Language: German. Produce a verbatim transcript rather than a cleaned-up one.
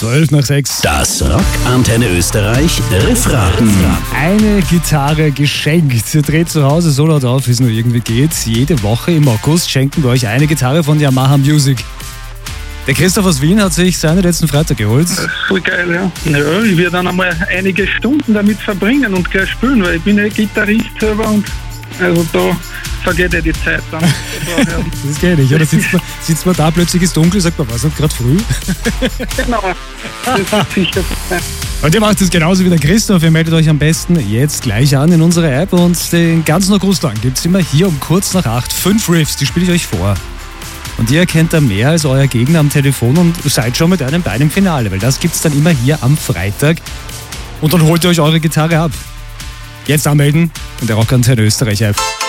zwölf nach sechs. Das Rock Antenne Österreich Riffraten. Eine Gitarre geschenkt. Ihr dreht zu Hause so laut auf, wie es nur irgendwie geht. Jede Woche im August schenken wir euch eine Gitarre von Yamaha Music. Der Christoph aus Wien hat sich seine letzten Freitag geholt. Das ist voll geil, ja. Ja, ich werde dann einmal einige Stunden damit verbringen und gleich spielen, weil ich bin ja Gitarrist selber und also da vergeht ja die Zeit dann. Das geht nicht, oder? Sitzt man, sitzt man da, plötzlich ist dunkel, sagt man, was, nicht gerade früh? Genau, das ist sicher. Und ihr macht es genauso wie der Christoph. Ihr meldet euch am besten jetzt gleich an in unserer App und den ganzen August lang gibt es immer hier um kurz nach acht fünf Riffs, die spiele ich euch vor. Und ihr erkennt da mehr als euer Gegner am Telefon und seid schon mit einem Bein im Finale, weil das gibt's dann immer hier am Freitag. Und dann holt ihr euch eure Gitarre ab. Jetzt anmelden in der Rock Antenne Österreich App.